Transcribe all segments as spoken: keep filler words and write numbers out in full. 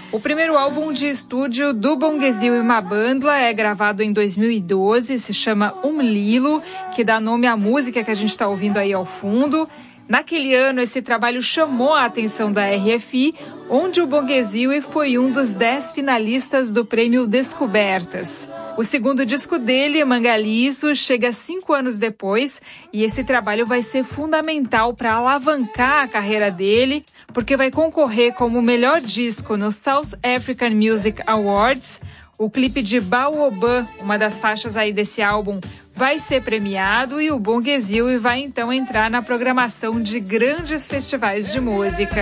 O primeiro álbum de estúdio do Bonguesil e Mabandla é gravado em dois mil e doze, se chama Um Lilo, que dá nome à música que a gente está ouvindo aí ao fundo. Naquele ano, esse trabalho chamou a atenção da R F I, onde o Bonguesil foi um dos dez finalistas do prêmio Descobertas. O segundo disco dele, Mangaliso, chega cinco anos depois e esse trabalho vai ser fundamental para alavancar a carreira dele, porque vai concorrer como melhor disco no South African Music Awards. O clipe de Baobã, uma das faixas aí desse álbum, vai ser premiado e o Bonguesil vai então entrar na programação de grandes festivais de música.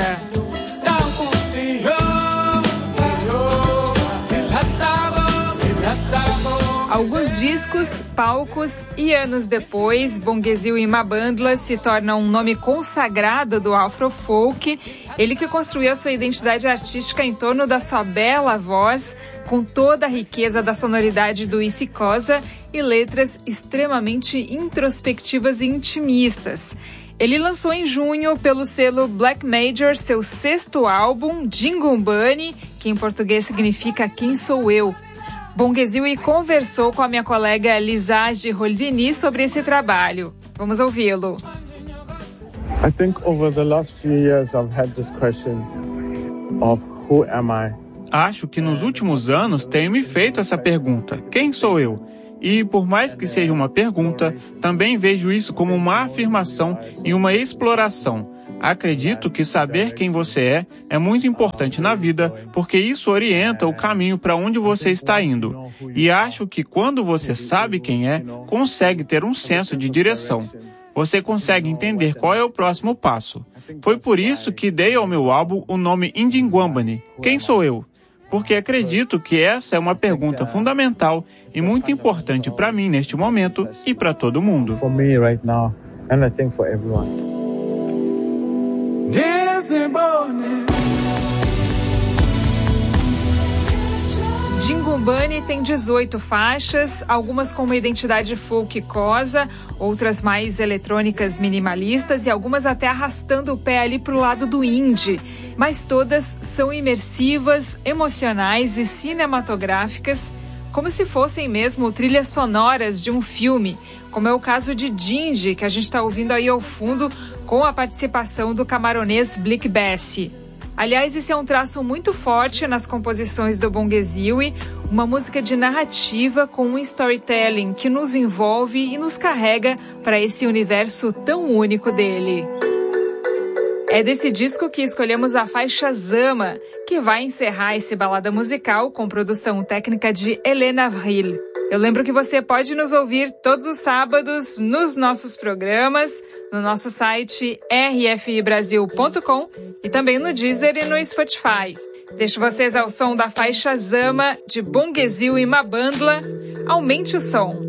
Alguns discos, palcos e anos depois, Bonguesil e Mabandla se tornam um nome consagrado do afrofolk. Ele que construiu a sua identidade artística em torno da sua bela voz, com toda a riqueza da sonoridade do isiXhosa e letras extremamente introspectivas e intimistas. Ele lançou em junho pelo selo Black Major seu sexto álbum, Dingumbani, que em português significa Quem Sou Eu. Bonguesil conversou com a minha colega Lisage Holdini sobre esse trabalho. Vamos ouvi-lo. I think over the last few years I've had this question of who am I? Acho que nos últimos anos tenho me feito essa pergunta, quem sou eu? E por mais que seja uma pergunta, também vejo isso como uma afirmação e uma exploração. Acredito que saber quem você é é muito importante na vida, porque isso orienta o caminho para onde você está indo. E acho que quando você sabe quem é, consegue ter um senso de direção. Você consegue entender qual é o próximo passo. Foi por isso que dei ao meu álbum o nome Ndingwambane, Quem Sou Eu? Porque acredito que essa é uma pergunta fundamental e muito importante para mim neste momento e para todo mundo. For me right now, and I think for everyone. Dingumbani tem dezoito faixas, algumas com uma identidade folk-cosa, outras mais eletrônicas minimalistas e algumas até arrastando o pé ali pro lado do indie. Mas todas são imersivas, emocionais e cinematográficas, como se fossem mesmo trilhas sonoras de um filme, como é o caso de Dingy, que a gente está ouvindo aí ao fundo, com a participação do camaronês Blick Bessie. Aliás, esse é um traço muito forte nas composições do Bonguesil, uma música de narrativa com um storytelling que nos envolve e nos carrega para esse universo tão único dele. É desse disco que escolhemos a faixa Zama, que vai encerrar esse balada musical com produção técnica de Helena Avril. Eu lembro que você pode nos ouvir todos os sábados nos nossos programas, no nosso site r f i brasil ponto com e também no Deezer e no Spotify. Deixo vocês ao som da faixa Zama, de Bonguesil e Mabandla. Aumente o som.